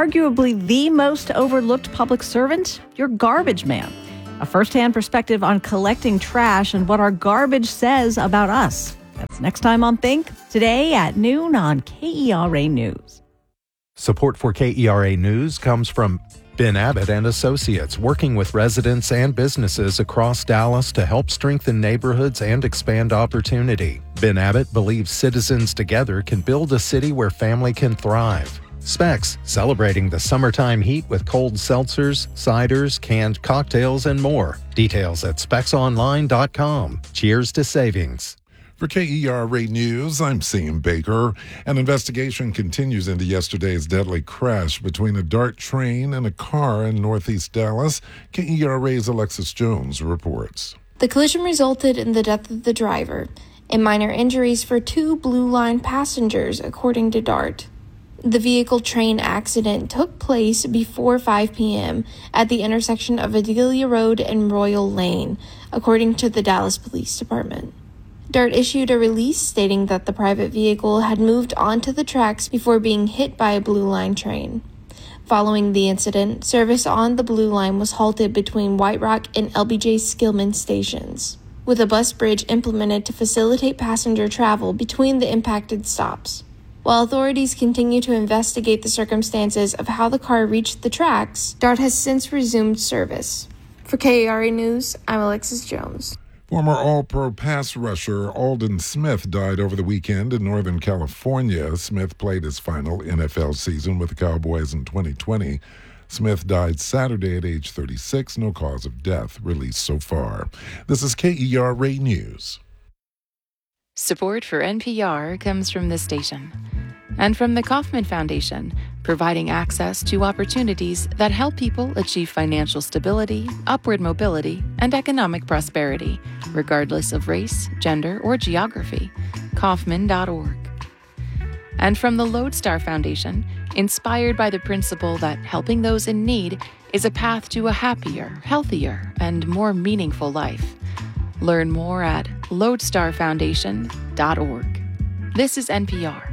arguably the most overlooked public servant, your garbage man. A first-hand perspective on collecting trash and what our garbage says about us. That's next time on Think, today at noon on KERA News. Support for KERA News comes from Ben Abbott and Associates, working with residents and businesses across Dallas to help strengthen neighborhoods and expand opportunity. Ben Abbott believes citizens together can build a city where family can thrive. Specs, celebrating the summertime heat with cold seltzers, ciders, canned cocktails, and more. Details at specsonline.com. Cheers to savings. For KERA News, I'm Sam Baker. An investigation continues into yesterday's deadly crash between a DART train and a car in northeast Dallas. KERA's Alexis Jones reports. The collision resulted in the death of the driver and minor injuries for 2 Blue Line passengers, according to DART. The vehicle-train accident took place before 5 p.m. at the intersection of Adelia Road and Royal Lane, according to the Dallas Police Department. DART issued a release stating that the private vehicle had moved onto the tracks before being hit by a Blue Line train. Following the incident, service on the Blue Line was halted between White Rock and LBJ Skillman stations, with a bus bridge implemented to facilitate passenger travel between the impacted stops. While authorities continue to investigate the circumstances of how the car reached the tracks, DART has since resumed service. For KERA News, I'm Alexis Jones. Former All-Pro pass rusher Aldon Smith died over the weekend in Northern California. Smith played his final NFL season with the Cowboys in 2020. Smith died Saturday at age 36. No cause of death released so far. This is KERA News. Support for NPR comes from this station and from the Kauffman Foundation, providing access to opportunities that help people achieve financial stability, upward mobility, and economic prosperity, regardless of race, gender, or geography. Kauffman.org. And from the Lodestar Foundation, inspired by the principle that helping those in need is a path to a happier, healthier, and more meaningful life. Learn more at lodestarfoundation.org. This is NPR.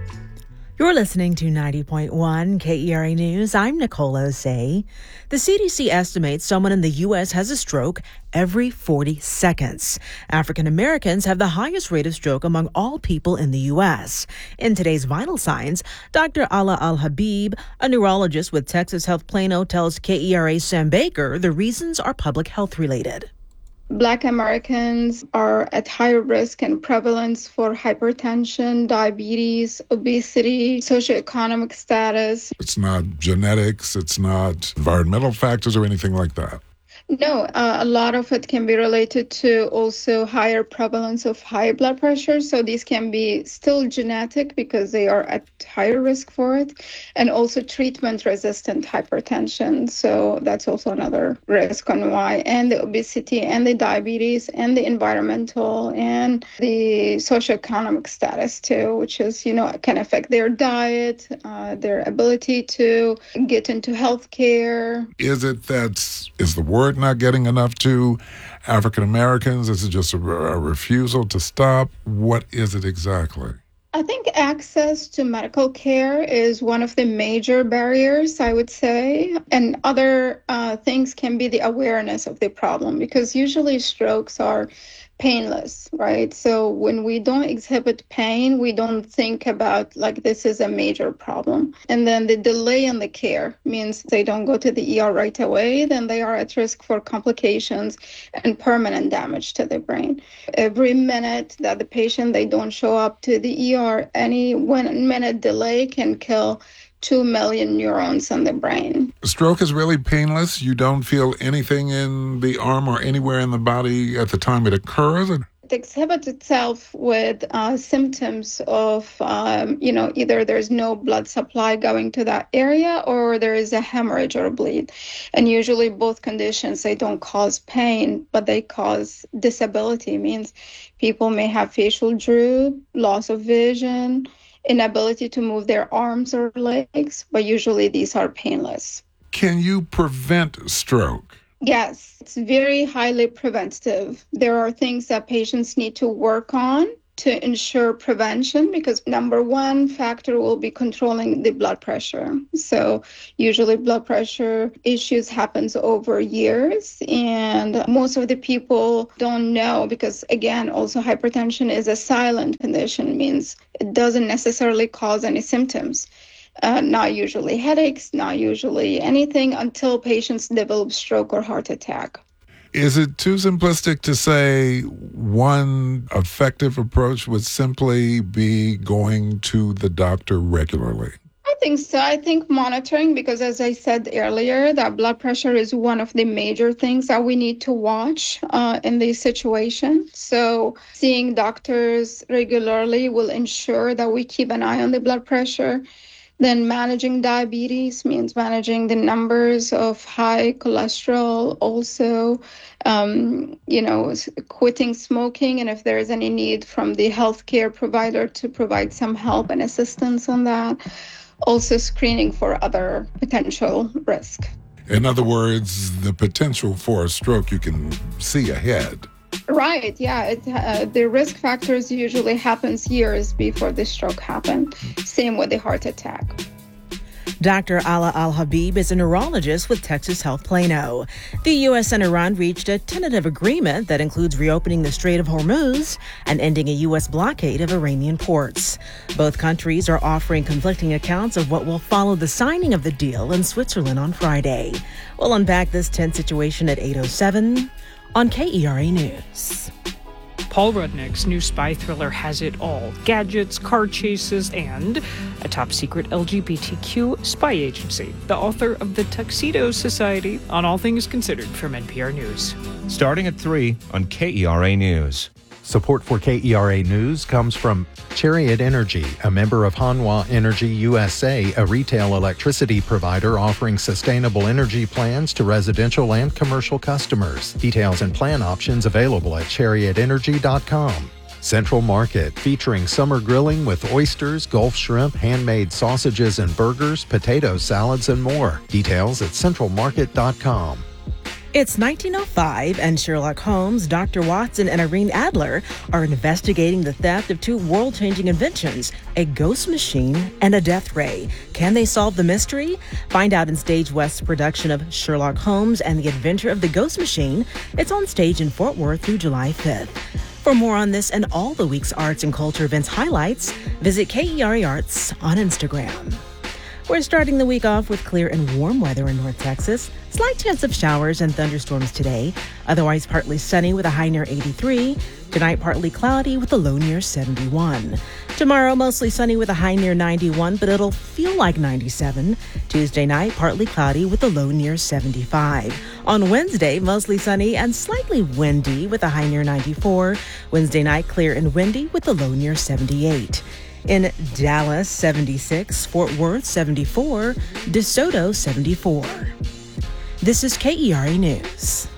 You're listening to 90.1 KERA News. I'm Nicole Osei. The CDC estimates someone in the U.S. has a stroke every 40 seconds. African Americans have the highest rate of stroke among all people in the U.S. In today's Vital Signs, Dr. Ala Al-Habib, a neurologist with Texas Health Plano, tells KERA's Sam Baker the reasons are public health related. Black Americans are at higher risk and prevalence for hypertension, diabetes, obesity, socioeconomic status. It's not genetics, it's not environmental factors or anything like that. No, a lot of it can be related to also higher prevalence of high blood pressure. So these can be still genetic because they are at higher risk for it, and also treatment-resistant hypertension. So that's also another risk on why, and the obesity and the diabetes and the environmental and the socioeconomic status too, which is, can affect their diet, their ability to get into healthcare. Is the word not getting enough to African Americans? Is it just a refusal to stop? What is it exactly? I think access to medical care is one of the major barriers, I would say. And other things can be the awareness of the problem, because usually strokes are painless, right? So when we don't exhibit pain, we don't think about this is a major problem. And then the delay in the care means they don't go to the ER right away, then they are at risk for complications and permanent damage to the brain. Every minute that the patient, they don't show up to the ER, any 1 minute delay can kill 2 million neurons in the brain. Stroke is really painless. You don't feel anything in the arm or anywhere in the body at the time it occurs? It exhibits itself with symptoms of, either there's no blood supply going to that area or there is a hemorrhage or a bleed. And usually both conditions, they don't cause pain, but they cause disability. It means people may have facial droop, loss of vision, inability to move their arms or legs, but usually these are painless. Can you prevent stroke? Yes, it's very highly preventative. There are things that patients need to work on to ensure prevention, because number one factor will be controlling the blood pressure. So usually blood pressure issues happens over years, and most of the people don't know, because again, also hypertension is a silent condition, means it doesn't necessarily cause any symptoms. Not usually headaches, not usually anything, until patients develop stroke or heart attack. Is it too simplistic to say one effective approach would simply be going to the doctor regularly? I think so. I think monitoring, because as I said earlier, that blood pressure is one of the major things that we need to watch in this situation. So seeing doctors regularly will ensure that we keep an eye on the blood pressure. Then managing diabetes means managing the numbers of high cholesterol, also, quitting smoking, and if there is any need from the healthcare provider to provide some help and assistance on that. Also screening for other potential risk. In other words, the potential for a stroke you can see ahead. Right, yeah. The risk factors usually happens years before the stroke happened. Same with the heart attack. Dr. Ala Al-Habib is a neurologist with Texas Health Plano. The U.S. and Iran reached a tentative agreement that includes reopening the Strait of Hormuz and ending a U.S. blockade of Iranian ports. Both countries are offering conflicting accounts of what will follow the signing of the deal in Switzerland on Friday. We'll unpack this tense situation at 8:07 on KERA News. Paul Rudnick's new spy thriller has it all: gadgets, car chases, and a top-secret LGBTQ spy agency. The author of The Tuxedo Society on All Things Considered from NPR News. Starting at 3 on KERA News. Support for KERA News comes from Chariot Energy, a member of Hanwha Energy USA, a retail electricity provider offering sustainable energy plans to residential and commercial customers. Details and plan options available at chariotenergy.com. Central Market, featuring summer grilling with oysters, Gulf shrimp, handmade sausages and burgers, potato salads, and more. Details at centralmarket.com. It's 1905, and Sherlock Holmes, Dr. Watson, and Irene Adler are investigating the theft of two world-changing inventions, a ghost machine and a death ray. Can they solve the mystery? Find out in Stage West's production of Sherlock Holmes and the Adventure of the Ghost Machine. It's on stage in Fort Worth through July 5th. For more on this and all the week's arts and culture events highlights, visit KERA Arts on Instagram. We're starting the week off with clear and warm weather in North Texas. Slight chance of showers and thunderstorms today. Otherwise partly sunny with a high near 83. Tonight partly cloudy with a low near 71. Tomorrow mostly sunny with a high near 91, but it'll feel like 97. Tuesday night partly cloudy with a low near 75. On Wednesday mostly sunny and slightly windy with a high near 94. Wednesday night clear and windy with a low near 78. In Dallas, 76, Fort Worth, 74, DeSoto, 74. This is KERA News.